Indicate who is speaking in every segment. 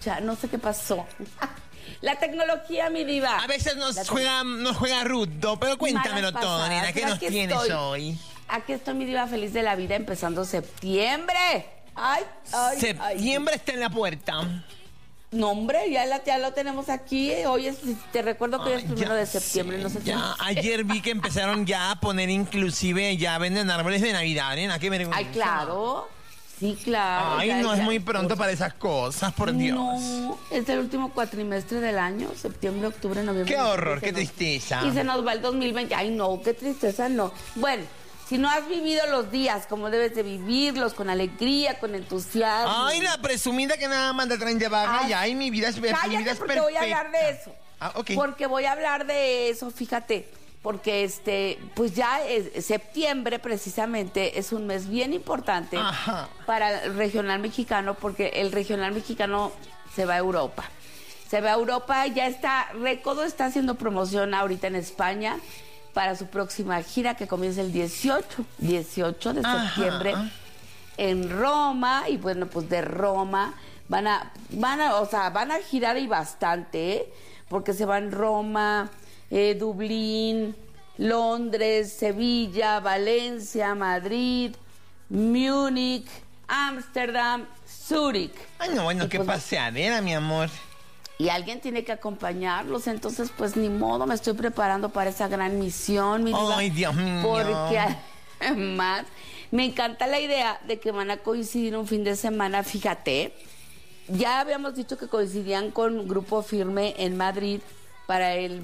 Speaker 1: escucha. No sé qué pasó. La tecnología, mi diva.
Speaker 2: A veces nos juega rudo, pero cuéntamelo
Speaker 1: Malas
Speaker 2: todo,
Speaker 1: pasadas,
Speaker 2: nena. ¿Qué
Speaker 1: pero
Speaker 2: nos
Speaker 1: aquí
Speaker 2: tienes
Speaker 1: estoy.
Speaker 2: hoy?
Speaker 1: Aquí estoy, mi diva, feliz de la vida, empezando septiembre. Ay.
Speaker 2: Septiembre está en la puerta.
Speaker 1: No, hombre, ya lo tenemos aquí. Hoy te recuerdo que hoy es 1 de septiembre,
Speaker 2: sí,
Speaker 1: no sé si...
Speaker 2: ya. Ayer vi que empezaron ya a poner, inclusive, ya venden árboles de Navidad, nena. Qué vergüenza.
Speaker 1: Ay, claro. Sí, claro.
Speaker 2: Ay, no es muy pronto para esas cosas, por Dios.
Speaker 1: No, es el último cuatrimestre del año, septiembre, octubre, noviembre.
Speaker 2: Qué horror, qué tristeza.
Speaker 1: Y se nos va el 2020. Ay, no, qué tristeza, no. Bueno, si no has vivido los días como debes de vivirlos, con alegría, con entusiasmo.
Speaker 2: Ay, la presumida que nada más te traen de vaga. Ay, mi vida es perfecta.
Speaker 1: Cállate, porque voy a hablar de eso.
Speaker 2: Ok.
Speaker 1: Porque voy a hablar de eso, fíjate. Porque pues ya septiembre precisamente es un mes bien importante para el regional mexicano, porque el regional mexicano se va a Europa. Se va a Europa, ya está, Recodo está haciendo promoción ahorita en España para su próxima gira que comienza el 18 de septiembre en Roma. Y bueno, pues de Roma van a girar y bastante, porque se va en Roma, Dublín, Londres, Sevilla, Valencia, Madrid, Múnich, Ámsterdam, Zúrich.
Speaker 2: Ay, no, bueno, qué
Speaker 1: pues,
Speaker 2: paseadera, mi amor.
Speaker 1: Y alguien tiene que acompañarlos, entonces pues ni modo, me estoy preparando para esa gran misión, mi diva.
Speaker 2: Ay, Dios mío.
Speaker 1: Porque además me encanta la idea de que van a coincidir un fin de semana, fíjate. Ya habíamos dicho que coincidían con Grupo Firme en Madrid para el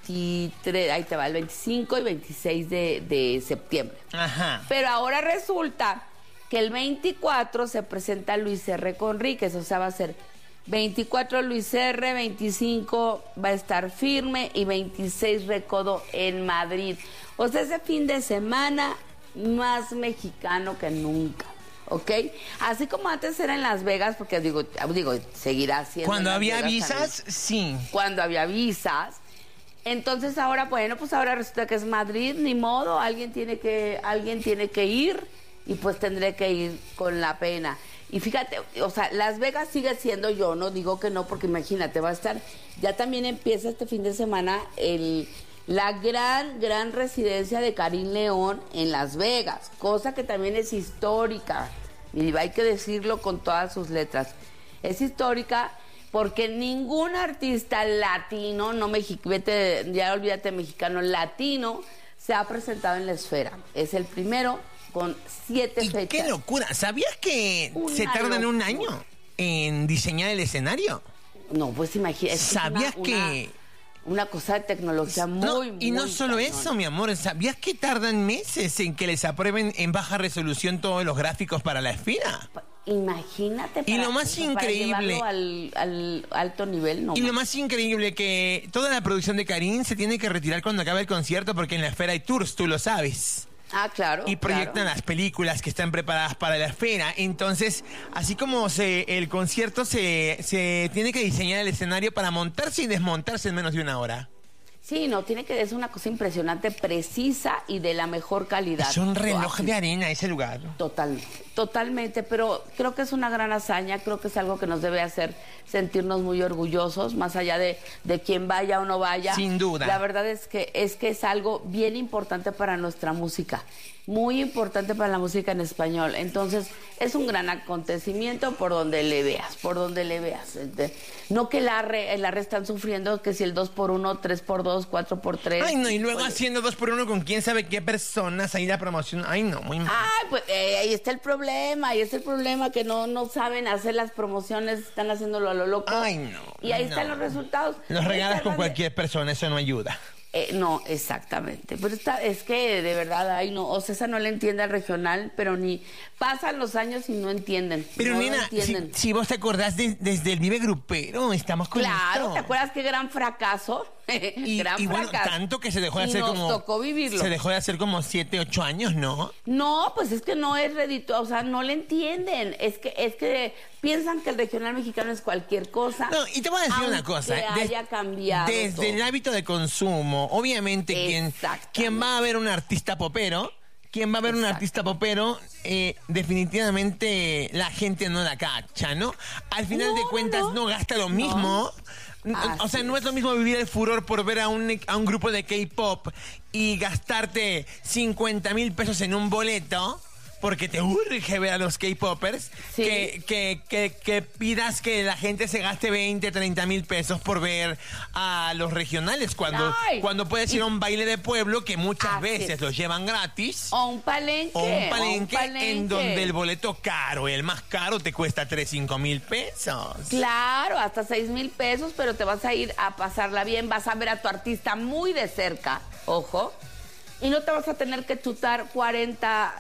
Speaker 1: 23, ahí te va, el 25 y 26 de septiembre.
Speaker 2: Ajá.
Speaker 1: Pero ahora resulta que el 24 se presenta Luis R. Conríquez, o sea, va a ser 24 Luis R., 25 va a estar Firme y 26 Recodo en Madrid. O sea, ese fin de semana más mexicano que nunca. ¿Ok? Así como antes era en Las Vegas, porque digo, seguirá siendo.
Speaker 2: Cuando había visas,
Speaker 1: también.
Speaker 2: sí.
Speaker 1: Cuando había visas. Entonces ahora, bueno, pues ahora resulta que es Madrid, ni modo, alguien tiene que ir, y pues tendré que ir con la pena. Y fíjate, o sea, Las Vegas sigue siendo, yo no digo que no, porque imagínate, va a estar, ya también empieza este fin de semana la gran residencia de Karim León en Las Vegas, cosa que también es histórica, y hay que decirlo con todas sus letras. Es histórica porque ningún artista latino, ya olvídate mexicano, latino, se ha presentado en la esfera. Es el primero con 7 fechas.
Speaker 2: ¡Qué locura! ¿Sabías que se tardan un año en diseñar el escenario?
Speaker 1: No, pues imagínate.
Speaker 2: ¿Sabías que...?
Speaker 1: Una cosa de tecnología muy
Speaker 2: y no solo
Speaker 1: cañona.
Speaker 2: eso, mi amor. ¿Sabías que tardan meses en que les aprueben en baja resolución todos los gráficos para la esfera?
Speaker 1: Imagínate.
Speaker 2: Y lo más increíble...
Speaker 1: Para llevarlo al alto nivel, no.
Speaker 2: Y lo más increíble que toda la producción de Karim se tiene que retirar cuando acabe el concierto, porque en la esfera hay tours, tú lo sabes.
Speaker 1: Ah, claro.
Speaker 2: Y proyectan las películas que están preparadas para la esfera. Entonces, así como el concierto se tiene que diseñar el escenario para montarse y desmontarse en menos de una hora.
Speaker 1: Sí, no, es una cosa impresionante, precisa y de la mejor calidad.
Speaker 2: Es un reloj de arena ese lugar.
Speaker 1: Totalmente, pero creo que es una gran hazaña, creo que es algo que nos debe hacer sentirnos muy orgullosos, más allá de quien vaya o no vaya.
Speaker 2: Sin duda.
Speaker 1: La verdad es que es algo bien importante para nuestra música, muy importante para la música en español. Entonces, es un gran acontecimiento por donde le veas. No que el arre están sufriendo que si el 2x1, 3x2, 4x3.
Speaker 2: Ay, no, y luego haciendo 2x1 con quién sabe qué personas, ahí la promoción. Ay, no, muy mal.
Speaker 1: Ay, pues ahí está el problema, que no saben hacer las promociones, están haciéndolo a lo loco.
Speaker 2: Ay, no.
Speaker 1: Y ahí están los resultados.
Speaker 2: Los regalas con cualquier persona, eso no ayuda.
Speaker 1: No, exactamente. Pero es que de verdad, ay, no, o sea, esa no le entiende al regional, pero ni pasan los años y no entienden.
Speaker 2: Pero
Speaker 1: no
Speaker 2: nena, si vos te acordás desde el Vive Grupero, estamos con
Speaker 1: Claro,
Speaker 2: esto.
Speaker 1: ¿te acuerdas qué gran fracaso?
Speaker 2: Y bueno, tanto que se dejó de hacer
Speaker 1: nos tocó vivirlo.
Speaker 2: Se dejó de hacer como 7, 8 años, ¿no?
Speaker 1: No, pues es que no es redito, o sea, no le entienden. Es que piensan que el regional mexicano es cualquier cosa.
Speaker 2: No, y te voy a decir una cosa.
Speaker 1: Haya cambiado
Speaker 2: desde el hábito de consumo, obviamente quien va a ver un artista popero quien va a ver un artista popero, definitivamente la gente no la cacha, ¿no? Al final de cuentas no gasta lo mismo. O sea, no es lo mismo vivir el furor por ver a un grupo de K-pop y gastarte 50,000 pesos en un boleto, porque te urge ver a los K-popers,
Speaker 1: Sí.
Speaker 2: que pidas que la gente se gaste 20, 30,000 pesos por ver a los regionales, cuando puedes ir a un baile de pueblo que muchas veces los llevan gratis.
Speaker 1: O un palenque.
Speaker 2: En donde el boleto caro, el más caro, te cuesta 3, 5,000 pesos.
Speaker 1: Claro, hasta 6,000 pesos, pero te vas a ir a pasarla bien, vas a ver a tu artista muy de cerca, ojo. Y no te vas a tener que chutar 40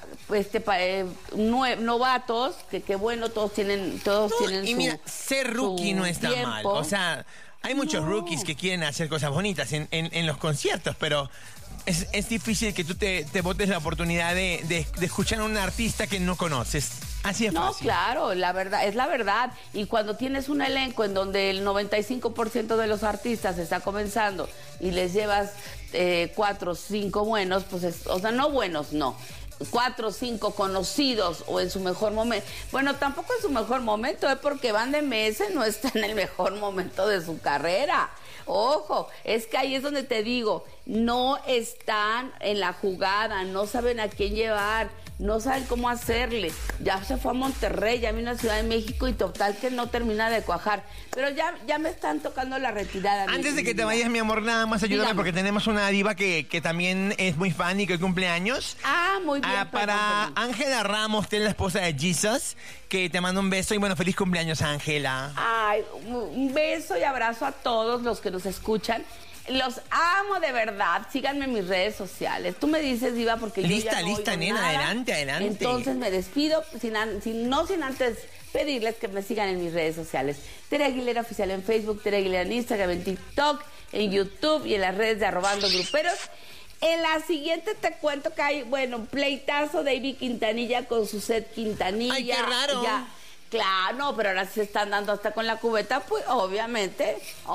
Speaker 1: novatos, que bueno, todos tienen
Speaker 2: y mira, ser rookie no está mal. O sea, hay muchos rookies que quieren hacer cosas bonitas en los conciertos, pero es difícil que tú te botes la oportunidad de escuchar a un artista que no conoces. Así es fácil.
Speaker 1: No, claro, la verdad, es la verdad. Y cuando tienes un elenco en donde el 95% de los artistas está comenzando y les llevas 4 o 5 buenos, pues o sea, no buenos, no. 4 o 5 conocidos o en su mejor momento. Bueno, tampoco en su mejor momento, porque Van de Mese no está en el mejor momento de su carrera. Ojo, es que ahí es donde te digo, no están en la jugada, no saben a quién llevar, no saben cómo hacerle. Ya se fue a Monterrey, ya vino a Ciudad de México y total que no termina de cuajar. Pero ya me están tocando la retirada.
Speaker 2: Antes de que te vayas, mi amor, nada más ayúdame. Dígame. Porque tenemos una diva que también es muy fan y que cumple años.
Speaker 1: Muy bien.
Speaker 2: Para Ángela Ramos, que es la esposa de Jesus, que te mando un beso y bueno, feliz cumpleaños, Ángela.
Speaker 1: Ay, un beso y abrazo a todos los que nos escuchan. Los amo de verdad. Síganme en mis redes sociales. Tú me dices, Diva, porque
Speaker 2: lista,
Speaker 1: yo ya no
Speaker 2: nena,
Speaker 1: nada.
Speaker 2: adelante.
Speaker 1: Entonces me despido, sin antes pedirles que me sigan en mis redes sociales. Tere Aguilera Oficial en Facebook, Tere Aguilera en Instagram, en TikTok, en YouTube y en las redes de Arrobando Gruperos. En la siguiente te cuento que hay, pleitazo David Quintanilla con su set Quintanilla.
Speaker 2: ¡Ay, qué raro!
Speaker 1: Ya. Claro, no, pero ahora se están dando hasta con la cubeta, pues obviamente,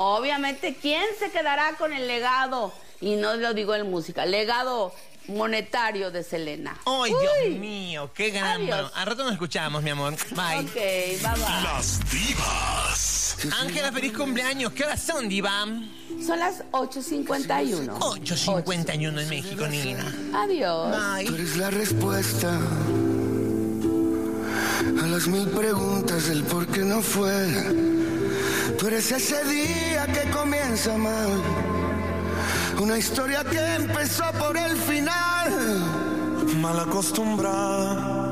Speaker 1: ¿quién se quedará con el legado? Y no lo digo en música, legado monetario de Selena.
Speaker 2: ¡Ay, Dios mío! ¡Qué gran! Bueno, a rato nos escuchamos, mi amor. Bye.
Speaker 1: Ok, bye.
Speaker 3: Las divas.
Speaker 2: Ángela, feliz cumpleaños. ¿Qué horas son, Diva?
Speaker 1: Son las 8:51.
Speaker 2: 8:51 en México, Nina.
Speaker 1: Adiós.
Speaker 2: Bye.
Speaker 4: Tú eres la respuesta a las 1000 preguntas del por qué no fue. Tú eres ese día que comienza mal, una historia que empezó por el final.
Speaker 3: Mal acostumbrada